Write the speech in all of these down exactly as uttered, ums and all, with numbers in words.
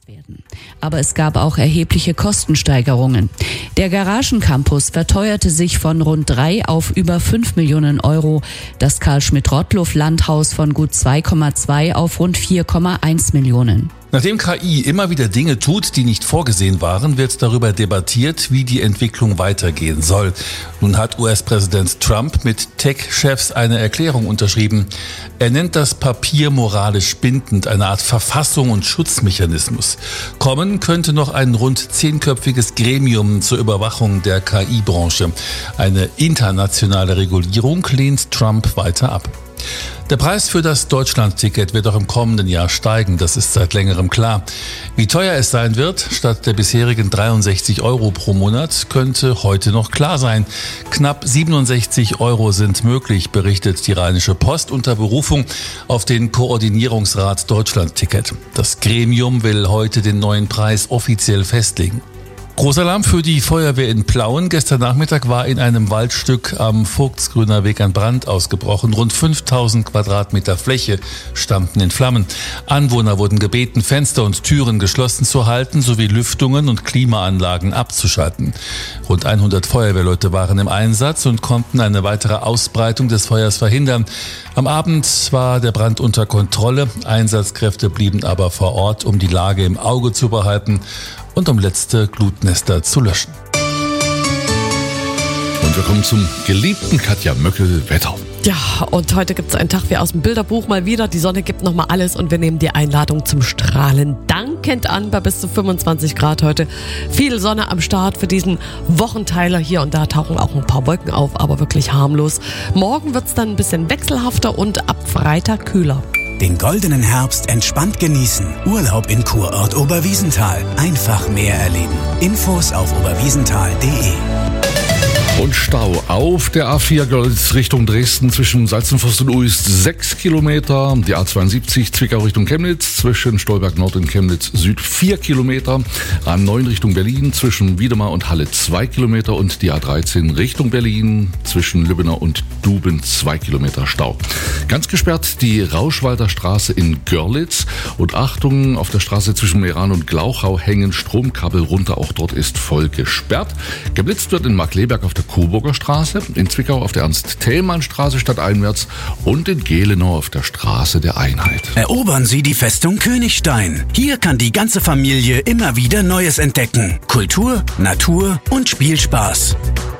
werden. Aber es gab auch erhebliche Kostensteigerungen. Der Garagencampus verteuerte sich von rund drei auf über fünf Millionen Euro. Das Karl-Schmidt-Rottluff-Landhaus von gut zwei Komma zwei auf rund vier Komma eins Millionen. Nachdem K I immer wieder Dinge tut, die nicht vorgesehen waren, wird darüber debattiert, wie die Entwicklung weitergehen soll. Nun hat U S-Präsident Trump mit Tech-Chefs eine Erklärung unterschrieben. Er nennt das Papier moralisch bindend, eine Art Verfassung und Schutzmechanismus. Kommen könnte noch ein rund zehnköpfiges Gremium zur Überwachung der K I-Branche. Eine internationale Regulierung lehnt Trump weiter ab. Der Preis für das Deutschland-Ticket wird auch im kommenden Jahr steigen, das ist seit längerem klar. Wie teuer es sein wird, statt der bisherigen dreiundsechzig Euro pro Monat, könnte heute noch klar sein. Knapp siebenundsechzig Euro sind möglich, berichtet die Rheinische Post unter Berufung auf den Koordinierungsrat Deutschland-Ticket. Das Gremium will heute den neuen Preis offiziell festlegen. Großalarm für die Feuerwehr in Plauen. Gestern Nachmittag war in einem Waldstück am Vogtsgrüner Weg ein Brand ausgebrochen. Rund fünftausend Quadratmeter Fläche standen in Flammen. Anwohner wurden gebeten, Fenster und Türen geschlossen zu halten, sowie Lüftungen und Klimaanlagen abzuschalten. Rund hundert Feuerwehrleute waren im Einsatz und konnten eine weitere Ausbreitung des Feuers verhindern. Am Abend war der Brand unter Kontrolle. Einsatzkräfte blieben aber vor Ort, um die Lage im Auge zu behalten und um letzte Glutnester zu löschen. Und wir kommen zum geliebten Katja Möckel-Wetter. Ja, und heute gibt es einen Tag wie aus dem Bilderbuch mal wieder. Die Sonne gibt nochmal alles und wir nehmen die Einladung zum Strahlen dankend an bei bis zu fünfundzwanzig Grad heute. Viel Sonne am Start für diesen Wochenteiler. Hier und da tauchen auch ein paar Wolken auf, aber wirklich harmlos. Morgen wird es dann ein bisschen wechselhafter und ab Freitag kühler. Den goldenen Herbst entspannt genießen. Urlaub in Kurort Oberwiesenthal. Einfach mehr erleben. Infos auf oberwiesenthal punkt de. Und Stau auf der A vier Görlitz Richtung Dresden zwischen Salzenforst und Uist sechs Kilometer. Die A zweiundsiebzig Zwickau Richtung Chemnitz zwischen Stolberg Nord und Chemnitz Süd vier Kilometer. A neun Richtung Berlin zwischen Wiedemar und Halle zwei Kilometer. Und die A dreizehn Richtung Berlin zwischen Lübbenau und Duben zwei Kilometer Stau. Ganz gesperrt die Rauschwalder Straße in Görlitz. Und Achtung, auf der Straße zwischen Meran und Glauchau hängen Stromkabel runter. Auch dort ist voll gesperrt. Geblitzt wird in Markleberg auf der Coburger Straße, in Zwickau auf der Ernst-Thälmann-Straße stadteinwärts und in Gelenau auf der Straße der Einheit. Erobern Sie die Festung Königstein. Hier kann die ganze Familie immer wieder Neues entdecken. Kultur, Natur und Spielspaß.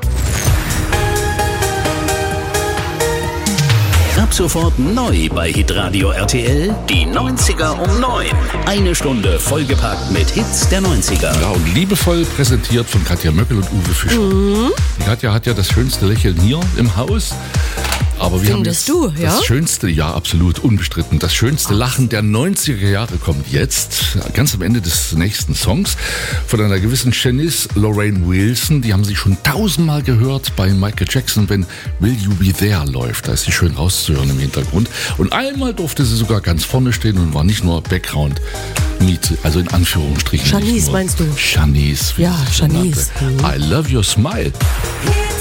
Ab sofort neu bei Hitradio R T L, die neunziger um neun. Eine Stunde vollgepackt mit Hits der neunziger. Ja, und liebevoll präsentiert von Katja Möckel und Uwe Fischer. Mhm. Die Katja hat ja das schönste Lächeln hier im Haus. Aber wir Findest haben jetzt du, ja? Das schönste, ja absolut, unbestritten, das schönste Lachen der neunziger Jahre kommt jetzt, ganz am Ende des nächsten Songs, von einer gewissen Janice Lorraine Wilson. Die haben Sie schon tausendmal gehört bei Michael Jackson, wenn Will You Be There läuft. Da ist sie schön rauszuhören im Hintergrund. Und einmal durfte sie sogar ganz vorne stehen und war nicht nur Background Miete, also in Anführungsstrichen. Janice meinst du? Janice. Ja, Janice. I love your smile.